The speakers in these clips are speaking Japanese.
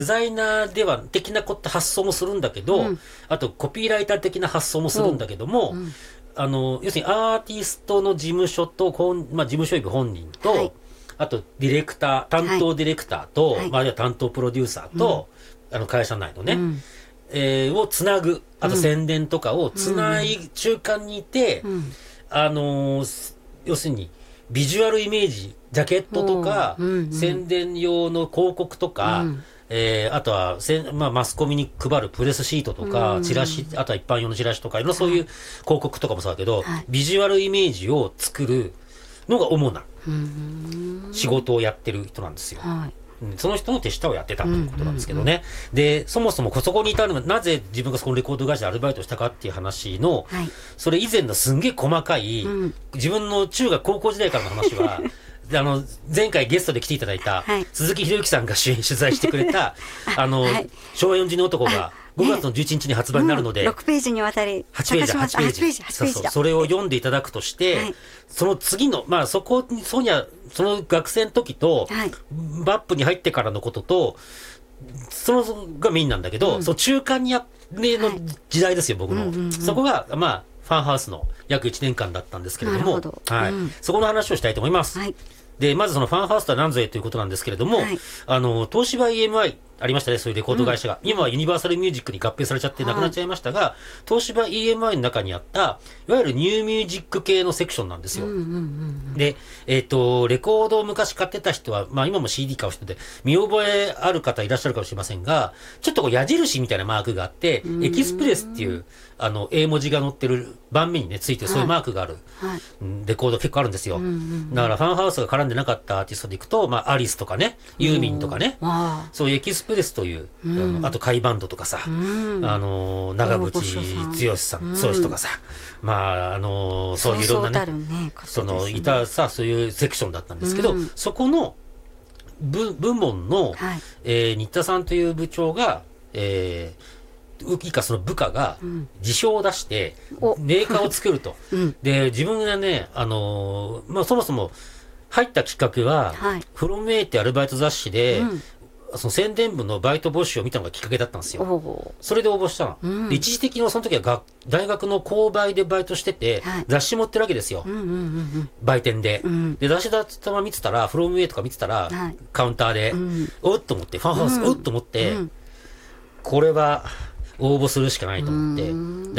デザイナーでは的な発想もするんだけど、あとコピーライター的な発想もするんだけども、要するにアーティストの事務所と、事務所部本人と、あとディレクター、担当ディレクターと、あるいは担当プロデューサーと、会社内のね、をつなぐ、あと宣伝とかをつない中間にいて、要するにビジュアルイメージ、ジャケットとか、宣伝用の広告とか、あとはマスコミに配るプレスシートとか、チラシ、あとは一般用のチラシとか、いろんなそういう広告とかもそうだけど、ビジュアルイメージを作るのが主な仕事をやってる人なんですよ。その人の手下をやってたということなんですけどね。で、そもそもそこにいたのは、なぜ自分がそこのレコード会社でアルバイトしたかっていう話の、それ以前のすんげえ細かい、自分の中学高校時代からの話は、前回ゲストで来ていただいた、鈴木博之さんが取材してくれた、昭和40年男が5月の11日に発売になるので、 6ページにわたり、 8ページ。それを読んでいただくとして、その次の、その学生の時と、バップに入ってからのことと、そのがメインなんだけど、その中間の時代ですよ、僕の。そこが、ファンハウスの約1年間だったんですけれども、そこの話をしたいと思います。で、まずそのファンハウスとは何ぞということなんですけれども、東芝 EMI ありましたね、そういうレコード会社が。今はユニバーサルミュージックに合併されちゃってなくなっちゃいましたが、東芝 EMI の中にあった、いわゆるニューミュージック系のセクションなんですよ。で、レコードを昔買ってた人は、今も CD 買う人で、見覚えある方いらっしゃるかもしれませんが、ちょっと矢印みたいなマークがあって、エキスプレスっていう、英文字が載ってる盤面にね、ついてるそういうマークがある、レコード結構あるんですよ。だからファンハウスが絡んでなかったアーティストでいくと、アリスとかね、ユーミンとかね、そういうエキスプレスという、あと甲斐バンドとかさ、長渕剛さん、剛とかさ、そういういろんなね、いたさ、そういうセクションだったんですけど、そこの部門の、新田さんという部長が、以下その部下が辞表を出してメーカーを作ると。で、自分がね、そもそも入ったきっかけは、フロムエイってアルバイト雑誌で、その宣伝部のバイト募集を見たのがきっかけだったんですよ。それで応募したの。で一時的にその時は大学の購買でバイトしてて、雑誌持ってるわけですよ。売店で。で、雑誌だったま見てたら、フロムエイとか見てたら、カウンターで、おっと思って、ファンハウス、おっと思って、これは、応募するしかないと思って。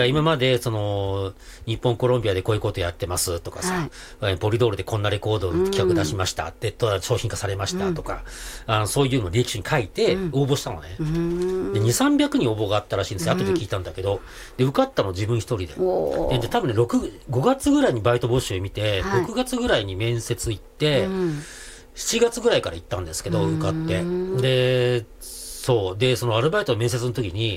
今まで、日本コロンビアでこういうことやってますとかさ、ポリドールでこんなレコードの企画出しましたって、商品化されましたとか、そういうのを履歴書に書いて応募したのね。で、2、300人応募があったらしいんですよ。後で聞いたんだけど。で、受かったの自分一人で。で、多分ね、5月ぐらいにバイト募集見て、6月ぐらいに面接行って、7月ぐらいから行ったんですけど、受かって。で、そう。で、そのアルバイトの面接の時に、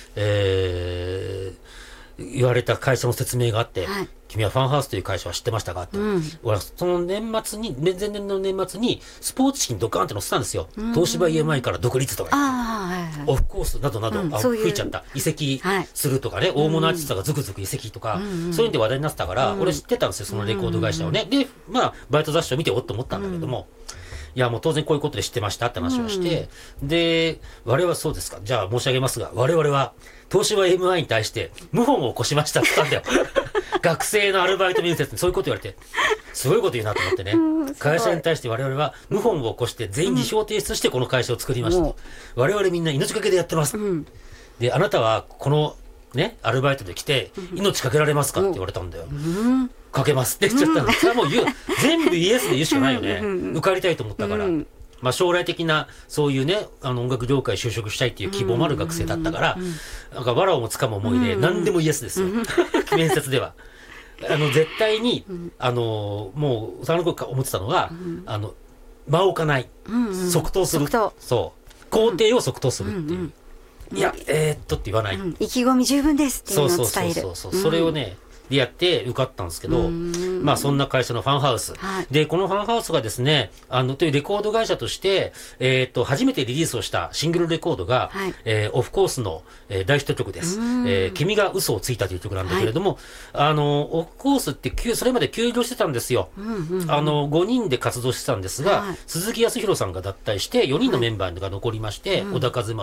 言われた会社の説明があって、君はファンハウスという会社は知ってましたかって。俺はその前年の年末に、スポーツ紙にドカーンって載せたんですよ。東芝 EMI から独立とかオフコースなどなど、吹いちゃった。移籍するとかね、大物アーティストがズクズク移籍とか、そういうんで話題になってたから、俺知ってたんですよ、そのレコード会社をね。で、バイト雑誌を見ておっと思ったんだけども、いや、もう当然こういうことで知ってましたって話をして、で、我々はそうですか。じゃあ申し上げますが、我々は、東芝 MI に対して謀反を起こしましたって言ったんだよ。学生のアルバイト面接にそういうこと言われて、すごいこと言うなと思ってね。会社に対して我々は謀反を起こして全員辞表提出してこの会社を作りました。我々みんな命かけでやってます。で、あなたはこのね、アルバイトで来て、命かけられますかって言われたんだよ。かけますって言っちゃったんだ。それはもう全部イエスで言うしかないよね。受かりたいと思ったから。将来的な、そういうね、音楽業界就職したいっていう希望もある学生だったから、なんか藁をもつかむ思いで、何でもイエスですよ。面接では。絶対に、もう、その頃思ってたのが、間を置かない。即答する。そう。工程を即答するっていう。いや、って言わない。 意気込み十分ですっていうのを伝える。 そう。それをね、 でやって受かったんですけど、まあそんな会社のファンハウス。 はい、 で、このファンハウスがですね、というレコード会社として、初めてリリースをしたシングルレコードが、 はい、 オフコースの、大ヒット曲です。君が嘘をついたという曲なんだけれども、はい、オフコースってそれまで休業してたんですよ。5人で活動してたんですが、はい、鈴木康弘さんが脱退して4人のメンバーが残りまして、小田和正